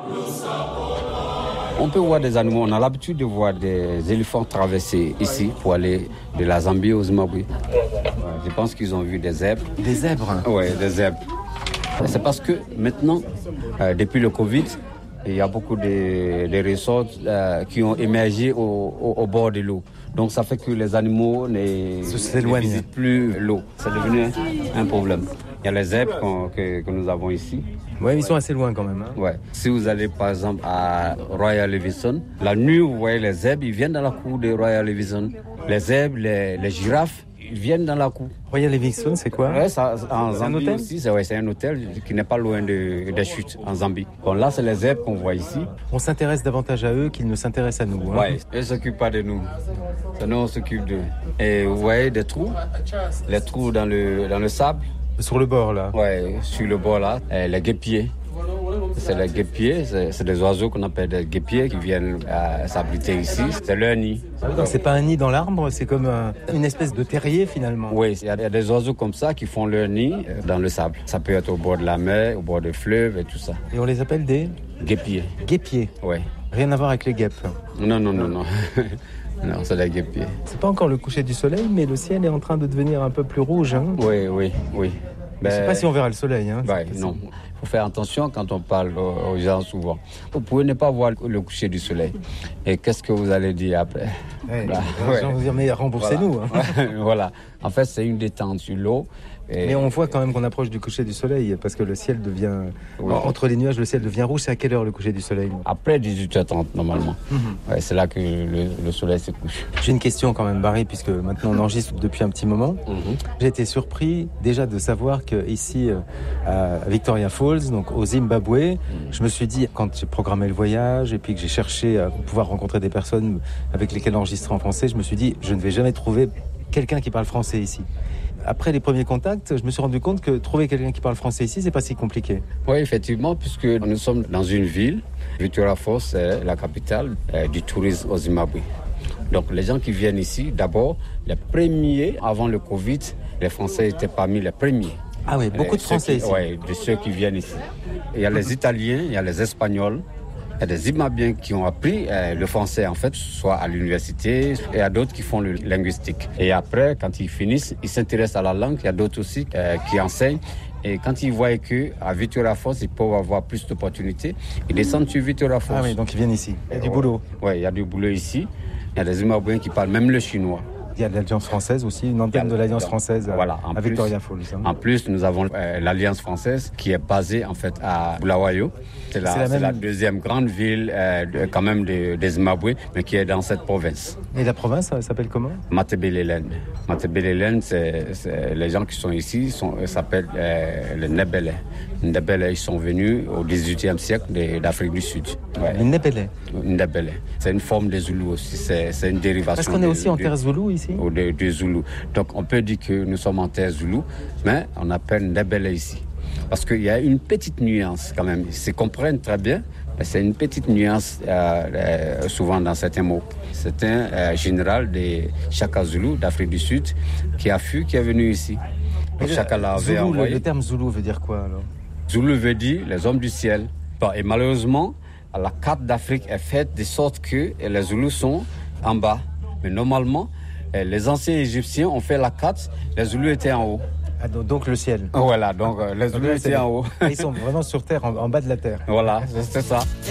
On peut voir des animaux, on a l'habitude de voir des éléphants traverser ici pour aller de la Zambie au Zimbabwe. Je pense qu'ils ont vu des zèbres. Des zèbres? Oui, des zèbres. C'est parce que maintenant, depuis le Covid, il y a beaucoup de resorts qui ont émergé au bord de l'eau. Donc ça fait que les animaux ne visitent plus l'eau. C'est devenu un problème. Il y a les zèbres que nous avons ici. Oui, ils sont assez loin quand même. Hein. Ouais. Si vous allez par exemple à Royal Livingstone, la nuit vous voyez les zèbres, ils viennent dans la cour de Royal Livingstone. Les zèbres, les girafes, ils viennent dans la cour. Royal Livingstone, c'est quoi? Ouais, en Zambie aussi, c'est un hôtel qui n'est pas loin des chutes en Zambie. Bon, là, c'est les zèbres qu'on voit ici. On s'intéresse davantage à eux qu'ils ne s'intéressent à nous. Hein. Oui, ils ne s'occupent pas de nous. C'est nous, on s'occupe d'eux. Et vous voyez des trous, les trous dans le sable. Sur le bord, là? Oui, sur le bord, là. Et les guêpiers. C'est les guêpiers, c'est des oiseaux qu'on appelle des guêpiers qui viennent s'abriter ici. C'est leur nid. Donc c'est pas un nid dans l'arbre, c'est comme une espèce de terrier finalement. Oui, il y a des oiseaux comme ça qui font leur nid dans le sable. Ça peut être au bord de la mer, au bord des fleuves et tout ça. Et on les appelle des guêpiers. Guêpiers? Oui. Rien à voir avec les guêpes? Non. Non, c'est des guêpiers. C'est pas encore le coucher du soleil, mais le ciel est en train de devenir un peu plus rouge. Hein. Oui. Je sais pas si on verra le soleil. Hein, non. Il faut faire attention quand on parle aux gens souvent. Vous pouvez ne pas voir le coucher du soleil. Et qu'est-ce que vous allez dire après? Les gens vont dire, mais remboursez-nous. Voilà. Hein. Voilà. En fait, c'est une détente sur l'eau. Mais on voit quand même qu'on approche du coucher du soleil parce que le ciel devient... Oui. Entre les nuages, le ciel devient rouge. C'est à quelle heure le coucher du soleil? Après 18h30 normalement. Ouais, c'est là que le soleil se couche. J'ai une question quand même, Barry, puisque maintenant on enregistre depuis un petit moment. J'ai été surpris déjà de savoir qu'ici, à Victoria Falls, donc au Zimbabwe, je me suis dit, quand j'ai programmé le voyage et puis que j'ai cherché à pouvoir rencontrer des personnes avec lesquelles enregistrer en français, je me suis dit, je ne vais jamais trouver quelqu'un qui parle français ici. Après les premiers contacts, je me suis rendu compte que trouver quelqu'un qui parle français ici, c'est pas si compliqué. Oui, effectivement, puisque nous sommes dans une ville. Victoria Falls, c'est la capitale du tourisme au Zimbabwe. Donc les gens qui viennent ici, d'abord, les premiers, avant le Covid, les Français étaient parmi les premiers. Ah oui, beaucoup de Français ici. Oui, de ceux qui viennent ici. Il y a les Italiens, il y a les Espagnols. Il y a des Zimbabwiens qui ont appris le français, en fait, soit à l'université, et il y a d'autres qui font le linguistique. Et après, quand ils finissent, ils s'intéressent à la langue. Il y a d'autres aussi qui enseignent. Et quand ils voient qu'à Victoria Falls, ils peuvent avoir plus d'opportunités, ils descendent sur Victoria Falls. Ah oui, donc ils viennent ici. Il y a du boulot. Oui, il y a du boulot ici. Il y a des Zimbabwiens qui parlent même le chinois. Il y a l'Alliance française aussi, une antenne de l'Alliance française à Victoria Falls. En plus, nous avons l'Alliance française qui est basée en fait à Bulawayo. C'est la deuxième grande ville quand même de Zimbabwe, mais qui est dans cette province. Et la province, ça s'appelle comment? Matabeleland. Matabeleland, c'est les gens qui sont ici s'appellent les Ndebele. Ndebele, ils sont venus au XVIIIe siècle d'Afrique du Sud. Ouais. Les Ndebele. Ndebele. C'est une forme des Zoulous aussi, c'est une dérivation. Parce qu'on est aussi en terre Zoulou ici? De Zoulou. Donc on peut dire que nous sommes en terre Zoulou, mais on appelle Ndebele ici. Parce qu'il y a une petite nuance quand même. Ils se comprennent très bien, mais c'est une petite nuance souvent dans certains mots. C'est un général de Shaka Zulu d'Afrique du Sud qui est venu ici. Donc Shaka l'avait envoyé. Le terme Zoulou veut dire quoi alors? Zoulou veut dire les hommes du ciel. Bon, et malheureusement, la carte d'Afrique est faite de sorte que les Zoulous sont en bas. Mais normalement, les anciens Égyptiens ont fait la carte, les Zoulous étaient en haut. Ah, donc le ciel. Voilà, donc les Zoulous étaient en haut. Ils sont vraiment sur terre, en bas de la terre. Voilà, c'est ça.